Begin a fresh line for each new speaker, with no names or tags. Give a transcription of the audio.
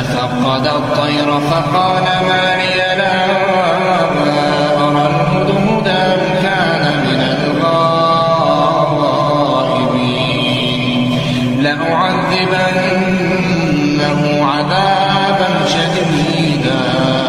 ففقد الطير فقال ما لي لا أرى الهدهد أم كان من الغائبين لأعذبنه عذابا شديدا